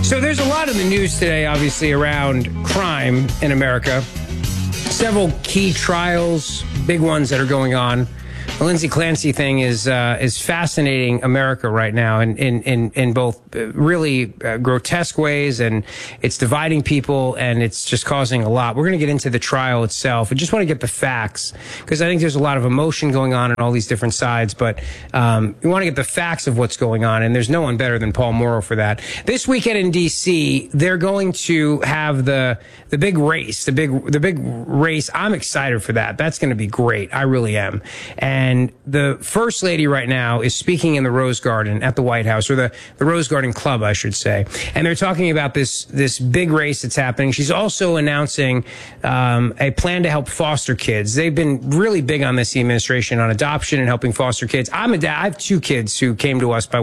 So there's a lot in the news today, obviously, around crime in America. Several key trials, big ones that are going on. The Lindsay Clancy thing is fascinating America right now in both really grotesque ways, and it's dividing people, and it's just causing a lot. We're going to get into the trial itself. I just want to get the facts, because I think there's a lot of emotion going on all these different sides, but we want to get the facts of what's going on, and there's no one better than Paul Mauro for that. This weekend in D.C., they're going to have the big race, the big race. I'm excited for that. That's going to be great. I really am. And the First Lady right now is speaking in the Rose Garden at the White House, or the Rose Garden Club, I should say. And they're talking about this big race that's happening. She's also announcing a plan to help foster kids. They've been really big on this, the administration, on adoption and helping foster kids. I have two kids who came to us by